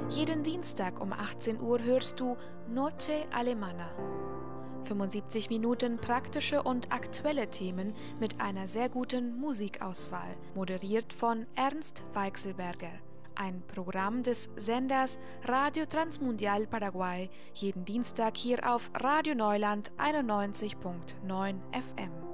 Jeden Dienstag um 18 Uhr hörst du Noche Alemana. 75 Minuten praktische und aktuelle Themen mit einer sehr guten Musikauswahl, moderiert von Ernst Weichselberger. Ein Programm des Senders Radio Transmundial Paraguay, jeden Dienstag hier auf Radio Neuland 91.9 FM.